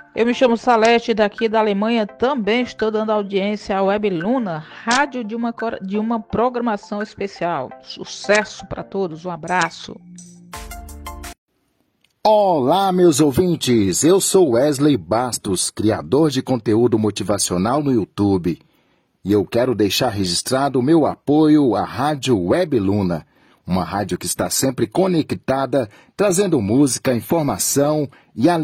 Eu me chamo Salete, daqui da Alemanha, também estou dando audiência à Web Luna, rádio de uma programação especial. Sucesso para todos, um abraço. Olá, meus ouvintes! Eu sou Wesley Bastos, criador de conteúdo motivacional no YouTube. E eu quero deixar registrado o meu apoio à Rádio Web Luna, uma rádio que está sempre conectada, trazendo música, informação e